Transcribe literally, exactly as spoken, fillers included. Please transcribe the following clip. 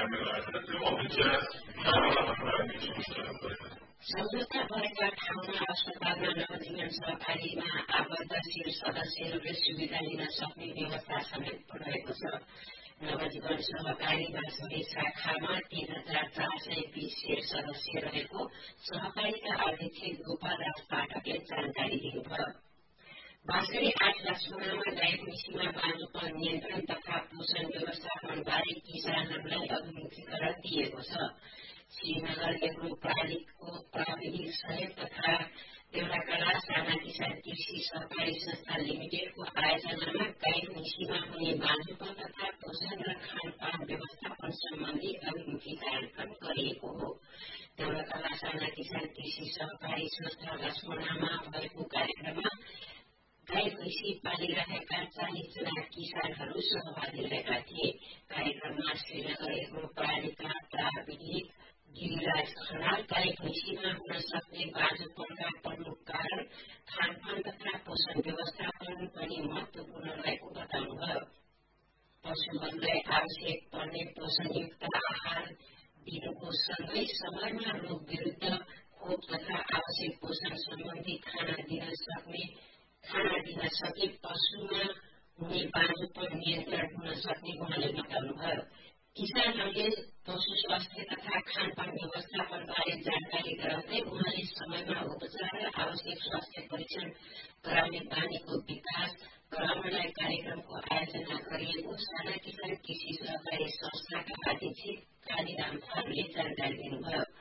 सम्झौता भएका ठाउँमा अस्पतालमा नवजीवन सहकारीमा आबद्ध शिर सदस्यहरूले सुविधा लिन सक्ने व्यवस्था समेत रहेको छ। नवजीवन सहकारीमा सबै शाखामा तीन हजार चार सय बीस शिर सदस्य रहेको सहकारीका अध्यक्ष गोपालदास पाठकले जानकारी दिनुभयो। बाँसगढी आठ लक्ष्मणामा गाई भैँसीमा बाँझोपन नियन्त्रण तथा पोषण व्यवस्थापनबारे किसानहरूलाई अभिमुखीकरण दिएको छ। श्रीनगर एग्रो प्रालिको प्राविधिक सहयोग तथा देउराकला साना किसान कृषि सहकारी संस्था लिमिटेडको आयोजनामा गाई भैँसीमा हुने बाँझोपन तथा पोषण र खानपान व्यवस्थापन सम्बन्धी अभिमुखी कार्यक्रम गरिएको हो। देउराकला साना किसान कृषि सहकारी संस्था लक्ष्मणामा भएको कार्यक्रममा गाई भैँसी पालिरहेका चालिस जना किसानहरू सहभागी रहेका थिए। कार्यक्रममा श्रीनगर एग्रो प्रालिका प्राविधिक गिरिराज खनाल गाई भैँसीमा हुन सक्ने बाँझोपनका प्रमुख कारण खानपान तथा पोषण व्यवस्थापन पनि महत्वपूर्ण रहेको बताउनुभयो। पशुहरूलाई आवश्यक पर्ने पोषणयुक्त आहार दिनुको सँगै समयमा रोग विरुद्ध खोप तथा आवश्यक पोषण सम्बन्धी खाना दिन सक्ने खाना दिन सके पशुमा हुने बाँझोपन नियन्त्रण हुन सक्ने उहाँले बताउनुभयो। किसानहरूले पशु स्वास्थ्य तथा खानपान व्यवस्थापनबारे जानकारी गराउँदै उहाँले समयमा उपचार र आवश्यक स्वास्थ्य परीक्षण गराउने बानीको विकास गराउनलाई कार्यक्रमको आयोजना गरिएको साना किसान कृषि सहकारी संस्थाका अध्यक्ष कालीराम थारूले जानकारी दिनुभयो।